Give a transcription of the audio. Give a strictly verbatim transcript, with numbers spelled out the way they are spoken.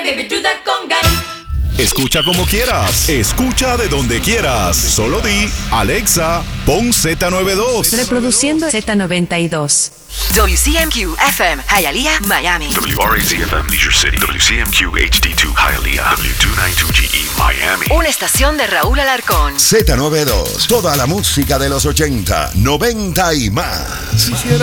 baby, do that conga. Escucha como quieras, escucha de donde quieras. Solo di, Alexa, pon Z noventa y dos. Reproduciendo Z noventa y dos. W C M Q F M, Hialeah, Miami. W R A Z F M, Leisure City. W C M Q H D dos, Hialeah. W doscientos noventa y dos G E, Miami. Una estación de Raúl Alarcón. Z noventa y dos, toda la música de los ochenta, noventa y más.